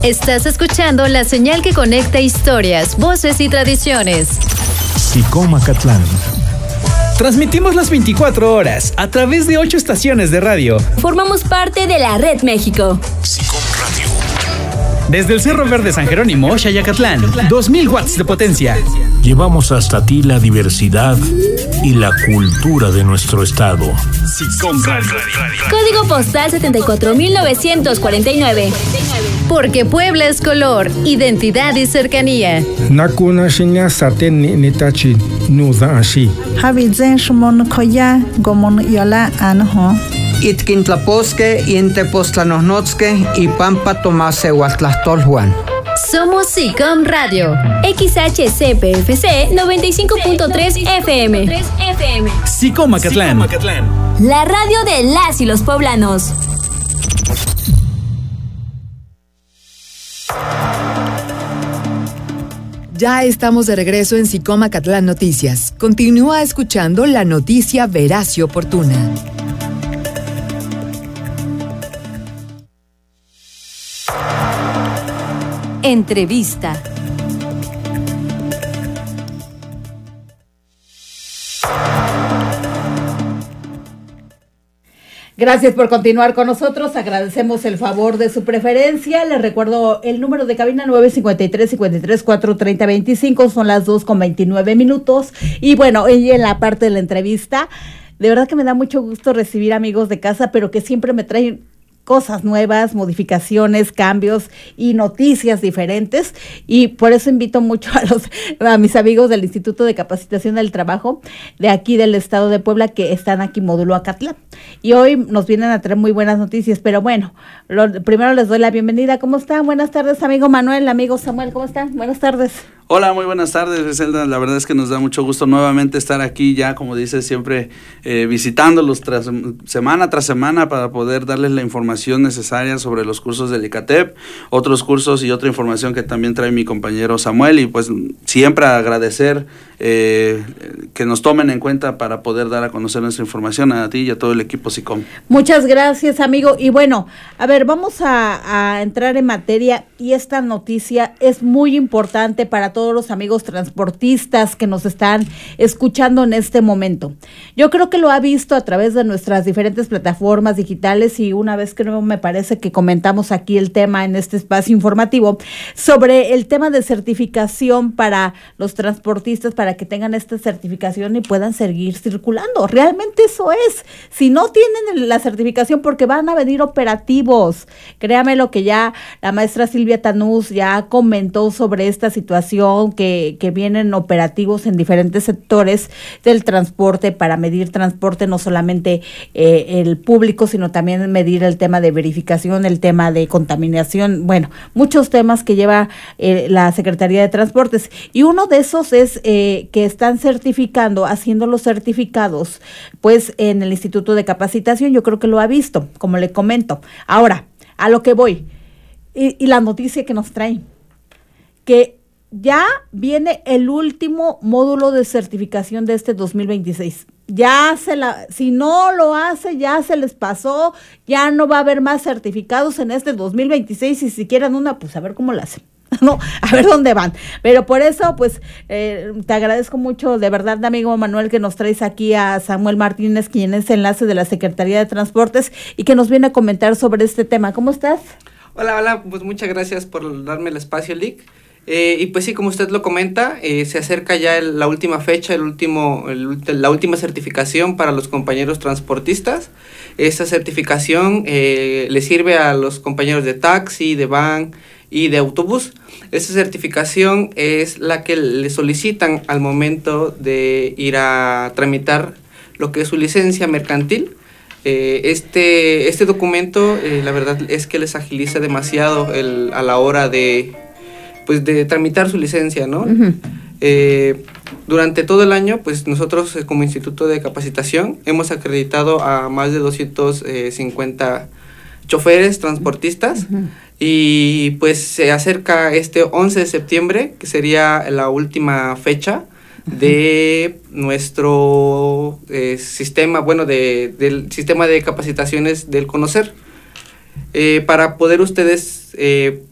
Estás escuchando la señal que conecta historias, voces y tradiciones. SICOM Acatlán. Transmitimos las 24 horas a través de 8 estaciones de radio. Formamos parte de la Red México. SICOM Radio. Desde el Cerro Verde San Jerónimo, Xayacatlán, 2000 watts de potencia. Llevamos hasta ti la diversidad y la cultura de nuestro estado. SICOM Radio. Código postal 74949. Porque Puebla es color, identidad y cercanía. Nakuna shinya saten nitachi nuza ashi. Habizen shumon koya gomon yola anho. Itkintlaposque, Intepostlanosnotzque y Pampa Tomase Huatlastolhuan. Somos SICOM Radio. XHCPFC 95.3 FM. SICOM Acatlán. La radio de las y los poblanos. Ya estamos de regreso en SICOM Acatlán Noticias. Continúa escuchando la noticia veraz y oportuna. Entrevista. Gracias por continuar con nosotros, agradecemos el favor de su preferencia. Les recuerdo el número de cabina 953-53-430-25, son las 2:29. Y bueno, ella en la parte de la entrevista, de verdad que me da mucho gusto recibir amigos de casa, pero que siempre me traen cosas nuevas, modificaciones, cambios y noticias diferentes, y por eso invito mucho a mis amigos del Instituto de Capacitación del Trabajo de aquí del estado de Puebla, que están aquí módulo Acatlán, y hoy nos vienen a traer muy buenas noticias. Pero bueno, primero les doy la bienvenida. ¿Cómo están? Buenas tardes, amigo Manuel, amigo Samuel, ¿cómo están? Buenas tardes. Hola, muy buenas tardes, Griselda. La verdad es que nos da mucho gusto nuevamente estar aquí ya, como dices, siempre visitándolos semana tras semana para poder darles la información necesaria sobre los cursos del ICATEP, otros cursos y otra información que también trae mi compañero Samuel, y pues siempre agradecer que nos tomen en cuenta para poder dar a conocer nuestra información a ti y a todo el equipo SICOM. Muchas gracias, amigo. Y bueno, a ver, vamos a entrar en materia, y esta noticia es muy importante para todos los amigos transportistas que nos están escuchando en este momento. Yo creo que lo ha visto a través de nuestras diferentes plataformas digitales, y una vez que me parece que comentamos aquí el tema en este espacio informativo sobre el tema de certificación para los transportistas, para que tengan esta certificación y puedan seguir circulando. Realmente eso es. Si no tienen la certificación, porque van a venir operativos. Créame lo que ya la maestra Silvia Tanús ya comentó sobre esta situación, que vienen operativos en diferentes sectores del transporte para medir transporte, no solamente el público, sino también medir el tema de verificación, el tema de contaminación, bueno, muchos temas que lleva la Secretaría de Transportes, y uno de esos es que están certificando, haciendo los certificados, pues en el Instituto de Capacitación. Yo creo que lo ha visto, como le comento. Ahora, a lo que voy, y la noticia que nos traen, que ya viene el último módulo de certificación de este 2026. Si no lo hace, ya se les pasó, ya no va a haber más certificados en este 2026, y si quieren una, pues a ver cómo lo hacen. No, a ver dónde van. Pero por eso, pues, te agradezco mucho, de verdad, amigo Manuel, que nos traes aquí a Samuel Martínez, quien es enlace de la Secretaría de Transportes, y que nos viene a comentar sobre este tema. ¿Cómo estás? Hola, pues muchas gracias por darme el espacio, Lick. Y pues sí, como usted lo comenta, se acerca ya la última fecha, la última certificación para los compañeros transportistas. Esta certificación le sirve a los compañeros de taxi, de van y de autobús. Esta certificación es la que le solicitan al momento de ir a tramitar lo que es su licencia mercantil. Este documento, la verdad es que les agiliza demasiado a la hora de tramitar su licencia, ¿no? Uh-huh. Durante todo el año, pues nosotros como Instituto de Capacitación hemos acreditado a más de 250 choferes transportistas. Uh-huh. Y pues se acerca este 11 de septiembre, que sería la última fecha de nuestro sistema, del sistema de capacitaciones del Conocer. Para poder ustedes